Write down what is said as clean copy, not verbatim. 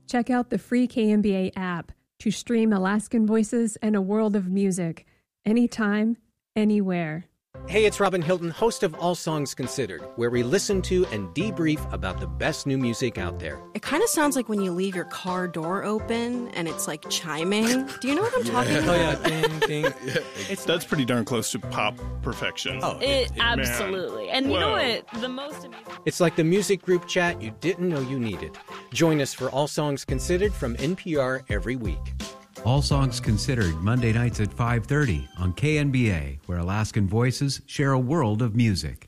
Check out the free KNBA app to stream Alaskan Voices and a world of music, anytime, anywhere. Hey, it's Robin Hilton, host of All Songs Considered, where we listen to and debrief about the best new music out there. It kind of sounds like when you leave your car door open and it's like chiming. Do you know what I'm talking about? Oh, yeah, ding, ding. That's pretty darn close to pop perfection. Oh, absolutely. Man. And you know what? The most amazing... It's like the music group chat you didn't know you needed. Join us for All Songs Considered from NPR every week. All Songs Considered, Monday nights at 5:30 on KNBA, where Alaskan Voices share a world of music.